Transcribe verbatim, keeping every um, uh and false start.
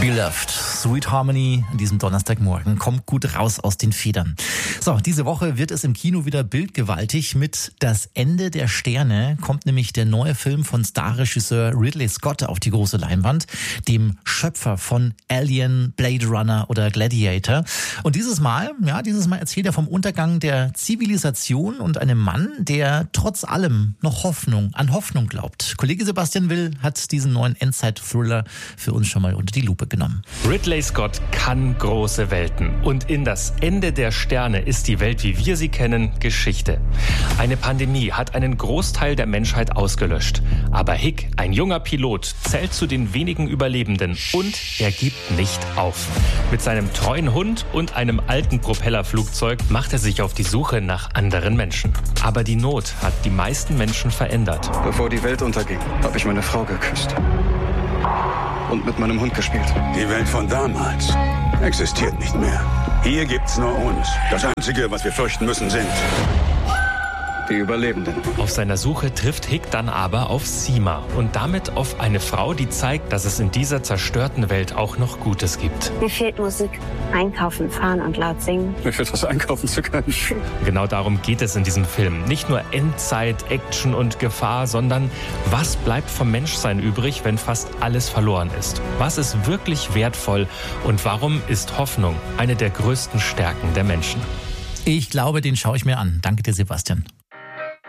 Beloved, Sweet Harmony an diesem Donnerstagmorgen. Kommt gut raus aus den Federn. So, diese Woche wird es im Kino wieder bildgewaltig mit Das Ende der Sterne. Kommt nämlich der neue Film von Starregisseur Ridley Scott auf die große Leinwand, dem Schöpfer von Alien, Blade Runner oder Gladiator. Und dieses Mal, ja, dieses Mal erzählt er vom Untergang der Zivilisation und einem Mann, der trotz allem noch Hoffnung, an Hoffnung glaubt. Kollege Sebastian Will hat diesen neuen Endzeit-Thriller für uns schon mal unter die Lupe genommen. Ridley Scott kann große Welten. Und in Das Ende der Sterne ist die Welt, wie wir sie kennen, Geschichte. Eine Pandemie hat einen Großteil der Menschheit ausgelöscht. Aber Hick, ein junger Pilot, zählt zu den wenigen Überlebenden und er gibt nicht auf. Mit seinem treuen Hund und einem alten Propellerflugzeug macht er sich auf die Suche nach anderen Menschen. Aber die Not hat die meisten Menschen verändert. Bevor die Welt unterging, habe ich meine Frau geküsst. Und mit meinem Hund gespielt. Die Welt von damals existiert nicht mehr. Hier gibt's nur uns. Das Einzige, was wir fürchten müssen, sind die Überlebenden. Auf seiner Suche trifft Hick dann aber auf Seema und damit auf eine Frau, die zeigt, dass es in dieser zerstörten Welt auch noch Gutes gibt. Mir fehlt Musik. Einkaufen, fahren und laut singen. Mir fehlt was einkaufen zu können. Genau darum geht es in diesem Film. Nicht nur Endzeit, Action und Gefahr, sondern was bleibt vom Menschsein übrig, wenn fast alles verloren ist? Was ist wirklich wertvoll und warum ist Hoffnung eine der größten Stärken der Menschen? Ich glaube, den schaue ich mir an. Danke dir, Sebastian.